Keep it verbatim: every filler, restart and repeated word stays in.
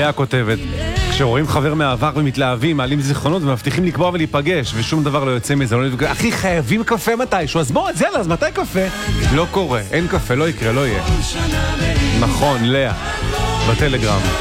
לאה כותבת, כשרואים חבר מהעבר ומתלהבים, מעלים זיכרונות ומבטיחים לקבוע ולהיפגש, ושום דבר לא יוצא מזה. לא... אחי, חייבים קפה מתישהו, אז בוא, זה, אז מתי קפה? לא קורה, אין קפה, לא יקרה, לא יהיה. נכון, לאה, בטלגרם.